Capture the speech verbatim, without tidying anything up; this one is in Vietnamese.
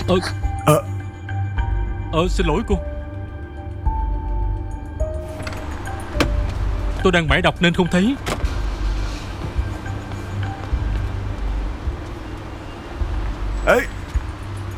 Ờ Ờ Ờ xin lỗi cô. Tôi đang mải đọc nên không thấy. Ê